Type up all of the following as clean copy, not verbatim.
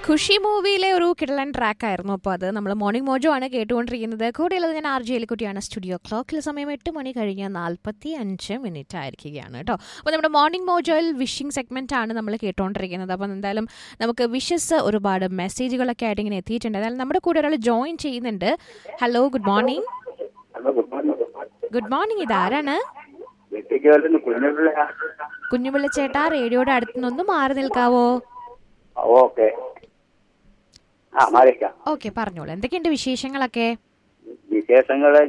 ഖുഷി മൂവിയിലെ ഒരു കിടലൻ ട്രാക്ക് ആയിരുന്നു. അപ്പോൾ അത് നമ്മൾ മോർണിംഗ് മോജോ ആണ് കേട്ടുകൊണ്ടിരിക്കുന്നത്. കൂടെയുള്ളത് ഞാൻ RJ എലിക്കുട്ടിയാണ്. സ്റ്റുഡിയോ ക്ലോക്കിൽ സമയം 8 മണി കഴിഞ്ഞ് 45 ആയിരിക്കുകയാണ് കേട്ടോ. അപ്പോൾ നമ്മുടെ മോർണിംഗ് മോജോയിൽ വിഷിംഗ് സെഗ്മെന്റ് ആണ് നമ്മൾ കേട്ടുകൊണ്ടിരിക്കുന്നത്. അപ്പോൾ എന്തായാലും നമുക്ക് വിഷസ് ഒരുപാട് മെസ്സേജുകളൊക്കെ ആയിട്ട് ഇങ്ങനെ എത്തിയിട്ടുണ്ട്. അതായത് നമ്മുടെ കൂടെ ഒരാൾ ജോയിൻ ചെയ്യുന്നുണ്ട്. Hello, good morning. Good morning. ഇതാരാണ്? കുഞ്ഞുപിള്ള ചേട്ടാ, റേഡിയോയുടെ അടുത്തുനിന്ന് മാറി നിൽക്കാവോ? ഓക്കെ, പറഞ്ഞോളൂ. എന്തൊക്കെയുണ്ട് വിശേഷങ്ങളൊക്കെ? വിശേഷങ്ങള്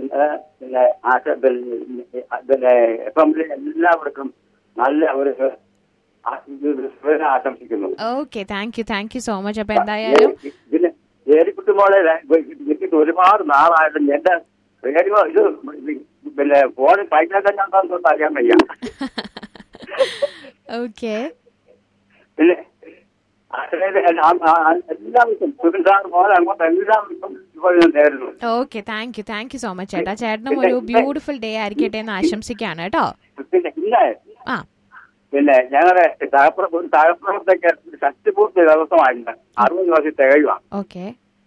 പിന്നെ എല്ലാവർക്കും നല്ല ഒരു ആശംസിക്കുന്നു. Okay, thank you so much. അപ്പൊ എന്തായാലും പിന്നെ ഏരിക്കുട്ടുമോളെ ഒരുപാട് നാളായിട്ട് എന്റെ റേഡിയോ ഇത് പിന്നെ ഫോണിൽ പൈസ തന്നെ അറിയാൻ വയ്യ. ഓക്കെ, പിന്നെ എല്ലാവർക്കും സുഖൻ സാർ പോലെ അങ്ങോട്ട് എല്ലാവർക്കും നേരുന്നു. Okay, thank you so much ചേട്ടാ. ചേട്ടനും ഒരു ബ്യൂട്ടിഫുൾ ഡേ ആയിരിക്കട്ടെ എന്ന് ആശംസിക്കുകയാണ് കേട്ടോ. പിന്നെ ഇല്ല ആ പിന്നെ ഞങ്ങളുടെ സഹപ്രവർത്തക ശക്തിപൂർത്തി ദിവസമായിട്ടുണ്ട്. 60 ദിവസം തികയുക. ഓക്കെ,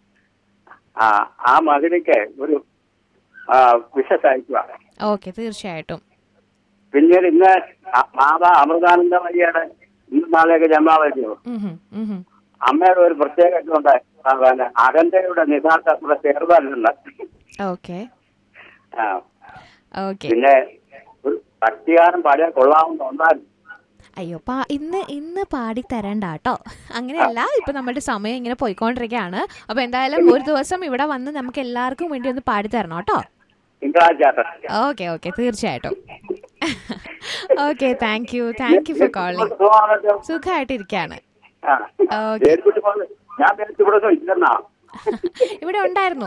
ആ മകനിക്ക് ഒരു വിഷസ് അയക്കുക. ഓക്കെ, തീർച്ചയായിട്ടും. പിന്നീട് ഇന്ന് മാതാ അമൃതാനന്ദ മരിയുടെ ഇന്ന് നാളെയൊക്കെ ജന്മാവധിയോ അമ്മയുടെ ഒരു പ്രത്യേക ഉണ്ട്. അകന്തയുടെ നിതാർത്ഥ ചെറുതല്ലുണ്ട്. ഓക്കെ, പിന്നെ ഒരു ഭക്തിഗാനം പാടിയാൽ കൊള്ളാമെന്ന് തോന്നാൻ. അയ്യോ, ഇന്ന് പാടി തരണ്ട കേട്ടോ. അങ്ങനെയല്ല, ഇപ്പൊ നമ്മുടെ സമയം ഇങ്ങനെ പോയിക്കൊണ്ടിരിക്കുകയാണ്. അപ്പൊ എന്തായാലും ഒരു ദിവസം ഇവിടെ വന്ന് നമുക്ക് എല്ലാവർക്കും വേണ്ടി ഒന്ന് പാടി തരണം കേട്ടോ. ഓക്കെ, തീർച്ചയായിട്ടും. Okay, thank you for calling. സുഖമായിട്ടിരിക്കാണ്. ഇവിടെ ഉണ്ടായിരുന്നു.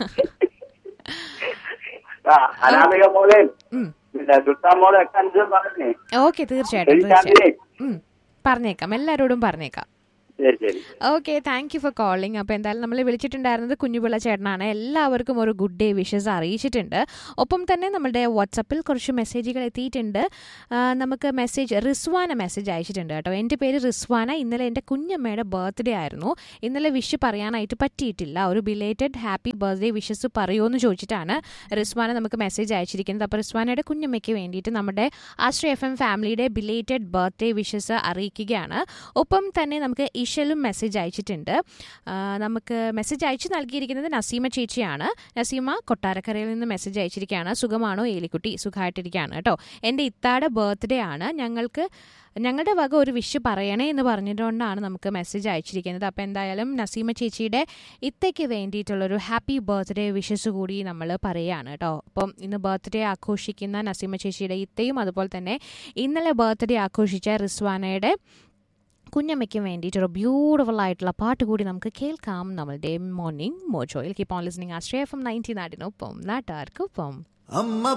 ഓക്കെ, തീർച്ചയായിട്ടും പറഞ്ഞേക്കാം, എല്ലാരോടും പറഞ്ഞേക്കാം. Okay, thank you for calling. അപ്പോൾ എന്തായാലും നമ്മൾ വിളിച്ചിട്ടുണ്ടായിരുന്നത് കുഞ്ഞുപിള്ള ചേട്ടനാണ്. എല്ലാവർക്കും ഒരു ഗുഡ് ഡേ വിഷസ് അറിയിച്ചിട്ടുണ്ട്. ഒപ്പം തന്നെ നമ്മുടെ വാട്സപ്പിൽ കുറച്ച് മെസ്സേജുകൾ എത്തിയിട്ടുണ്ട്. നമുക്ക് റിസ്വാന മെസ്സേജ് അയച്ചിട്ടുണ്ട് കേട്ടോ. എൻ്റെ പേര് റിസ്വാന. ഇന്നലെ എൻ്റെ കുഞ്ഞമ്മയുടെ ബർത്ത്ഡേ ആയിരുന്നു. ഇന്നലെ വിഷ് പറയാനായിട്ട് പറ്റിയിട്ടില്ല. ഒരു ബിലേറ്റഡ് ഹാപ്പി ബർത്ത്ഡേ വിഷസ് പറയുമോ എന്ന് ചോദിച്ചിട്ടാണ് റിസ്വാന നമുക്ക് മെസ്സേജ് അയച്ചിരിക്കുന്നത്. അപ്പോൾ റിസ്വാനയുടെ കുഞ്ഞമ്മയ്ക്ക് വേണ്ടിയിട്ട് നമ്മുടെ ആശ്രയ FM ഫാമിലിയുടെ ബിലേറ്റഡ് ബർത്ത്ഡേ വിഷസ് അറിയിക്കുകയാണ്. ഒപ്പം തന്നെ നമുക്ക് ഇഷലും മെസ്സേജ് അയച്ചിട്ടുണ്ട്. നമുക്ക് മെസ്സേജ് അയച്ചു നൽകിയിരിക്കുന്നത് നസീമ ചേച്ചിയാണ്. നസീമ കൊട്ടാരക്കരയിൽ നിന്ന് മെസ്സേജ് അയച്ചിരിക്കുകയാണ്. സുഖമാണോ ഏലിക്കുട്ടി? സുഖമായിട്ടിരിക്കുകയാണ് കേട്ടോ. എൻ്റെ ഇത്താടെ ബർത്ത്ഡേ ആണ്. ഞങ്ങളുടെ വക ഒരു വിഷ് പറയണേ എന്ന് പറഞ്ഞുകൊണ്ടാണ് നമുക്ക് മെസ്സേജ് അയച്ചിരിക്കുന്നത്. അപ്പോൾ എന്തായാലും നസീമ ചേച്ചിയുടെ ഇത്തയ്ക്ക് വേണ്ടിയിട്ടുള്ളൊരു ഹാപ്പി ബർത്ത്ഡേ വിഷസ് കൂടി നമ്മൾ പറയുകയാണ് കേട്ടോ. അപ്പം ഇന്ന് ബർത്ത്ഡേ ആഘോഷിക്കുന്ന നസീമ ചേച്ചിയുടെ ഇത്തയും അതുപോലെ തന്നെ ഇന്നലെ ബർത്ത്ഡേ ആഘോഷിച്ച റിസ്വാനയുടെ കുഞ്ഞമ്മയ്ക്കും വേണ്ടിയിട്ടൊരു ബ്യൂട്ടിഫുൾ ആയിട്ടുള്ള പാട്ട് കൂടി നമുക്ക് കേൾക്കാം നമ്മളുടെ morning മോജോയിൽ. Keep on listening Ashraya FM 90 നാടിനൊപ്പം നാട്ടാർക്കൊപ്പം.